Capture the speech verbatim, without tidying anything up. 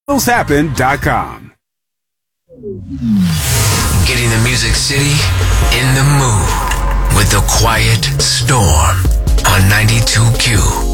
happen dot com. Getting the Music City in the mood with the Quiet Storm on ninety-two Q.